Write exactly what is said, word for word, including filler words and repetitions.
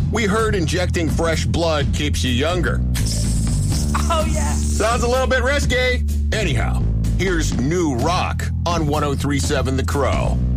We heard injecting fresh blood keeps you younger. Oh, yeah. Sounds a little bit risky. Anyhow, here's New Rock on one oh three point seven The Crow.